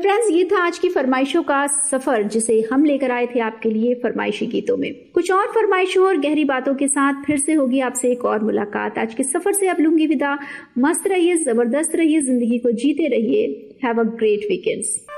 Friends, ये था आज की फरमाइशों का सफर जिसे हम लेकर आए थे आपके लिए फरमाइशी गीतों में। कुछ और फरमाइशों और गहरी बातों के साथ फिर से होगी आपसे एक और मुलाकात। आज के सफर से अब लूंगी विदा। मस्त रहिए, जबरदस्त रहिए, जिंदगी को जीते रहिए। Have a great weekends.